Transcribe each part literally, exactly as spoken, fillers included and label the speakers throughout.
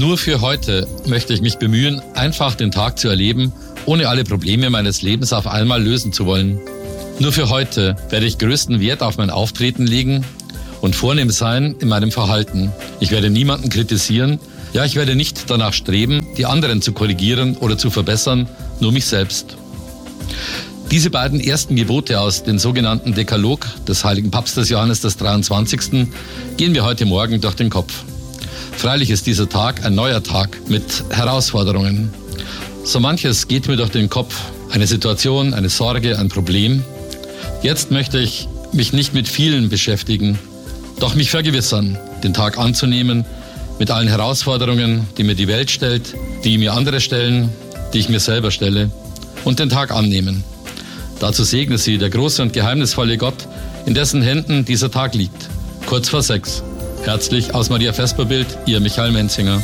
Speaker 1: Nur für heute möchte ich mich bemühen, einfach den Tag zu erleben, ohne alle Probleme meines Lebens auf einmal lösen zu wollen. Nur für heute werde ich größten Wert auf mein Auftreten legen und vornehm sein in meinem Verhalten. Ich werde niemanden kritisieren, ja, ich werde nicht danach streben, die anderen zu korrigieren oder zu verbessern, nur mich selbst. Diese beiden ersten Gebote aus dem sogenannten Dekalog des heiligen Papstes Johannes des dreiundzwanzigsten gehen mir heute Morgen durch den Kopf. Freilich ist dieser Tag ein neuer Tag mit Herausforderungen. So manches geht mir durch den Kopf, eine Situation, eine Sorge, ein Problem. Jetzt möchte ich mich nicht mit vielen beschäftigen, doch mich vergewissern, den Tag anzunehmen, mit allen Herausforderungen, die mir die Welt stellt, die mir andere stellen, die ich mir selber stelle, und den Tag annehmen. Dazu segne Sie der große und geheimnisvolle Gott, in dessen Händen dieser Tag liegt. Kurz vor sechs. Herzlich aus Maria Vesperbild, Ihr Michael Menzinger.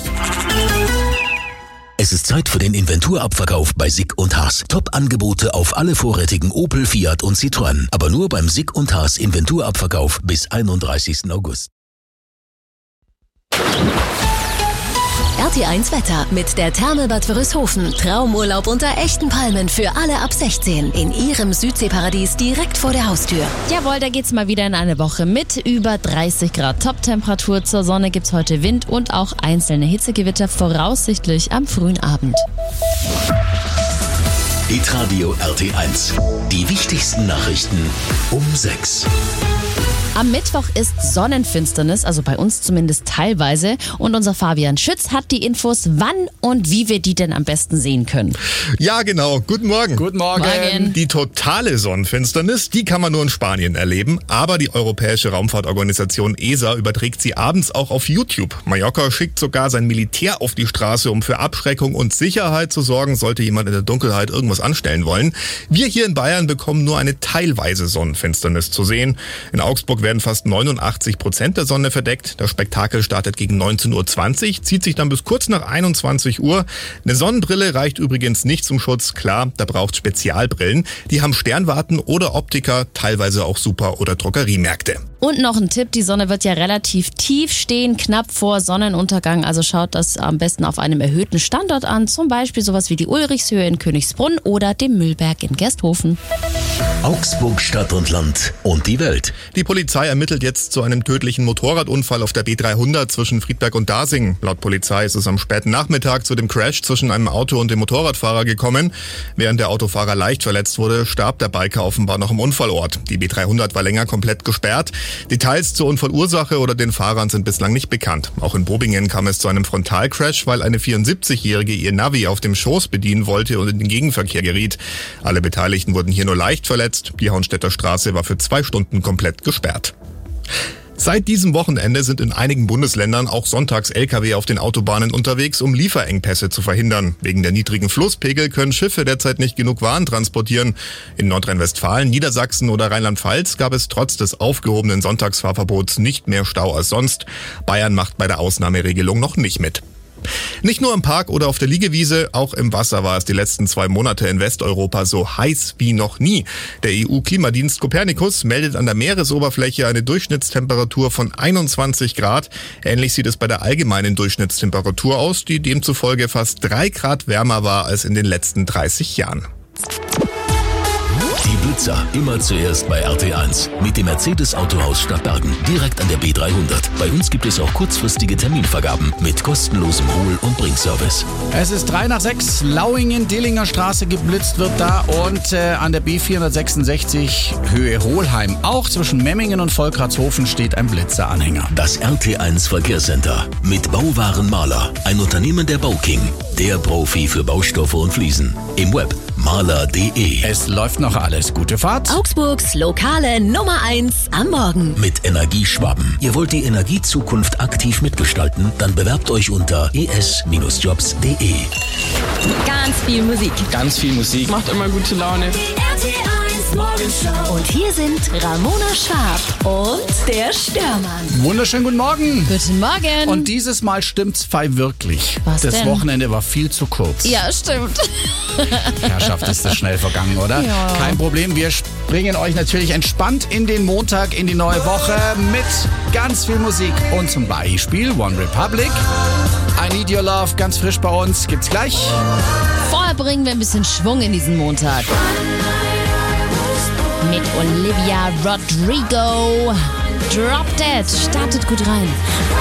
Speaker 2: Es ist Zeit für den Inventurabverkauf bei Sick und Haas. Top-Angebote auf alle vorrätigen Opel, Fiat und Citroën. Aber nur beim Sick und Haas Inventurabverkauf bis einunddreißigsten August.
Speaker 3: R T eins Wetter mit der Therme Bad Wörishofen. Traumurlaub unter echten Palmen für alle ab sechzehn. In Ihrem Südseeparadies direkt vor der Haustür.
Speaker 4: Jawohl, da geht's mal wieder in eine Woche mit über dreißig Grad Top-Temperatur. Zur Sonne gibt's heute Wind und auch einzelne Hitzegewitter, voraussichtlich am frühen Abend.
Speaker 2: Hitradio R T eins. Die wichtigsten Nachrichten um sechs.
Speaker 4: Am Mittwoch ist Sonnenfinsternis, also bei uns zumindest teilweise. Und unser Fabian Schütz hat die Infos, wann und wie wir die denn am besten sehen können.
Speaker 5: Ja, genau. Guten Morgen.
Speaker 6: Guten Morgen.
Speaker 4: Morgen.
Speaker 5: Die totale Sonnenfinsternis, die kann man nur in Spanien erleben. Aber die Europäische Raumfahrtorganisation E S A überträgt sie abends auch auf YouTube. Mallorca schickt sogar sein Militär auf die Straße, um für Abschreckung und Sicherheit zu sorgen, sollte jemand in der Dunkelheit irgendwas anstellen wollen. Wir hier in Bayern bekommen nur eine teilweise Sonnenfinsternis zu sehen. In Augsburg werden fast neunundachtzig Prozent der Sonne verdeckt. Das Spektakel startet gegen neunzehn Uhr zwanzig, zieht sich dann bis kurz nach einundzwanzig Uhr. Eine Sonnenbrille reicht übrigens nicht zum Schutz. Klar, da braucht es Spezialbrillen. Die haben Sternwarten oder Optiker, teilweise auch Super- oder Drogeriemärkte.
Speaker 4: Und noch ein Tipp, die Sonne wird ja relativ tief stehen, knapp vor Sonnenuntergang. Also schaut das am besten auf einem erhöhten Standort an, zum Beispiel sowas wie die Ulrichshöhe in Königsbrunn oder dem Mühlberg in Gersthofen.
Speaker 2: Augsburg, Stadt und Land und die Welt.
Speaker 5: Die Polizei ermittelt jetzt zu einem tödlichen Motorradunfall auf der B dreihundert zwischen Friedberg und Dasing. Laut Polizei ist es am späten Nachmittag zu dem Crash zwischen einem Auto und dem Motorradfahrer gekommen. Während der Autofahrer leicht verletzt wurde, starb der Biker offenbar noch im Unfallort. Die B dreihundert war länger komplett gesperrt. Details zur Unfallursache oder den Fahrern sind bislang nicht bekannt. Auch in Bobingen kam es zu einem Frontalcrash, weil eine vierundsiebzigjährige ihr Navi auf dem Schoß bedienen wollte und in den Gegenverkehr geriet. Alle Beteiligten wurden hier nur leicht verletzt. Die Hauenstädter Straße war für zwei Stunden komplett gesperrt. Seit diesem Wochenende sind in einigen Bundesländern auch sonntags L K W auf den Autobahnen unterwegs, um Lieferengpässe zu verhindern. Wegen der niedrigen Flusspegel können Schiffe derzeit nicht genug Waren transportieren. In Nordrhein-Westfalen, Niedersachsen oder Rheinland-Pfalz gab es trotz des aufgehobenen Sonntagsfahrverbots nicht mehr Stau als sonst. Bayern macht bei der Ausnahmeregelung noch nicht mit. Nicht nur im Park oder auf der Liegewiese, auch im Wasser war es die letzten zwei Monate in Westeuropa so heiß wie noch nie. Der E U-Klimadienst Copernicus meldet an der Meeresoberfläche eine Durchschnittstemperatur von einundzwanzig Grad. Ähnlich sieht es bei der allgemeinen Durchschnittstemperatur aus, die demzufolge fast drei Grad wärmer war als in den letzten dreißig Jahren.
Speaker 2: Die Blitzer immer zuerst bei R T eins mit dem Mercedes-Autohaus Stadtbergen, direkt an der B dreihundert. Bei uns gibt es auch kurzfristige Terminvergaben mit kostenlosem Hol- und Bringservice.
Speaker 6: Es ist drei nach sechs, Lauingen, Dillinger Straße geblitzt wird da und äh, an der B vierhundertsechsundsechzig Höhe Hohlheim. Auch zwischen Memmingen und Volkratshofen steht ein Blitzeranhänger.
Speaker 2: Das R T eins Verkehrscenter mit Bauwaren Maler, ein Unternehmen der Bauking, der Profi für Baustoffe und Fliesen. Im Web maler punkt de.
Speaker 6: Es läuft noch alles. Gute Fahrt.
Speaker 3: Augsburgs lokale Nummer eins am Morgen.
Speaker 2: Mit Energieschwaben. Ihr wollt die Energiezukunft aktiv mitgestalten? Dann bewerbt euch unter e s jobs punkt de.
Speaker 3: Ganz viel Musik.
Speaker 7: Ganz viel Musik. Macht immer gute Laune.
Speaker 3: R T eins Und hier sind Ramona Schwarb und der Störmann.
Speaker 6: Wunderschönen guten Morgen.
Speaker 4: Guten Morgen.
Speaker 6: Und dieses Mal stimmt's fei wirklich.
Speaker 4: Was
Speaker 6: das
Speaker 4: denn?
Speaker 6: Wochenende war viel zu kurz.
Speaker 4: Ja, stimmt.
Speaker 6: Herrschaft, ist das schnell vergangen, oder?
Speaker 4: Ja.
Speaker 6: Kein Problem, wir bringen euch natürlich entspannt in den Montag, in die neue Woche mit ganz viel Musik. Und zum Beispiel One Republic, I Need Your Love, ganz frisch bei uns, gibt's gleich.
Speaker 4: Vorher bringen wir ein bisschen Schwung in diesen Montag. Mit Olivia Rodrigo. Drop Dead startet gut rein.